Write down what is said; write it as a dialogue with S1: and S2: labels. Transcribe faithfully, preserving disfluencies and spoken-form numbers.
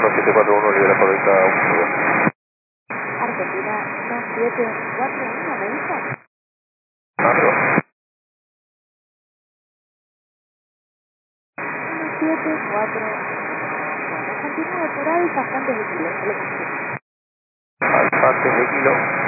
S1: uno siete cuatro uno, libera correcta uno.
S2: Argentina uno siete cuatro uno, ¿me dijo?
S1: Algo.
S2: uno siete cuatro uno. Bueno, continúa por Alfa, antes de kilo, se lo confirmo.
S1: Alfa antes de kilo.